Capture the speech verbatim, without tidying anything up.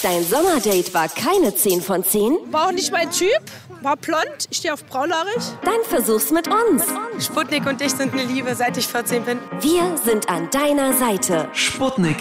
Dein Sommerdate war keine zehn von zehn? War auch nicht mein Typ, war blond, ich stehe auf braunhaarig. Dann versuch's mit uns. Sputnik und ich sind eine Liebe, seit ich vierzehn bin. Wir sind an deiner Seite. Sputnik